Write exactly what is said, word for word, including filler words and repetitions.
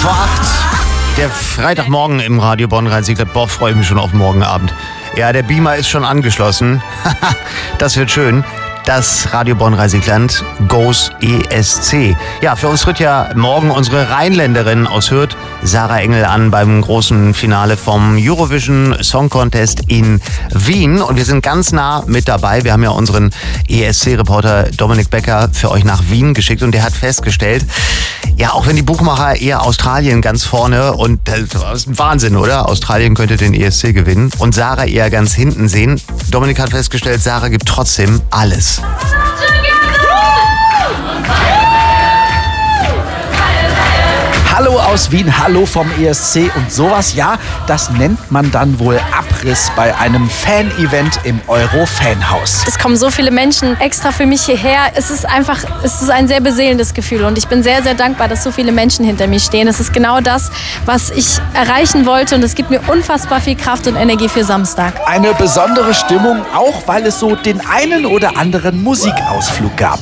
vor acht. Der Freitagmorgen im Radio Bonn-Rhein-Sieg-Land. Boah, freue ich mich schon auf morgen Abend. Ja, der Beamer ist schon angeschlossen. Das wird schön. Das Radio Bonn-Rhein-Sieg-Land goes E S C. Ja, für uns tritt ja morgen unsere Rheinländerin aus Hürth, Sarah Engel, an beim großen Finale vom Eurovision Song Contest in Wien. Und wir sind ganz nah mit dabei. Wir haben ja unseren E S C-Reporter Dominik Becker für euch nach Wien geschickt und der hat festgestellt, ja, auch wenn die Buchmacher eher Australien ganz vorne und das ist ein Wahnsinn, oder? Australien könnte den E S C gewinnen und Sarah eher ganz hinten sehen. Dominik hat festgestellt, Sarah gibt trotzdem alles. Hallo aus Wien, hallo vom E S C und sowas, ja, das nennt man dann wohl Abriss bei einem Fan-Event im Euro-Fanhaus. Es kommen so viele Menschen extra für mich hierher. Es ist einfach, es ist ein sehr beseelendes Gefühl und ich bin sehr, sehr dankbar, dass so viele Menschen hinter mir stehen. Es ist genau das, was ich erreichen wollte und es gibt mir unfassbar viel Kraft und Energie für Samstag. Eine besondere Stimmung, auch weil es so den einen oder anderen Musikausflug gab.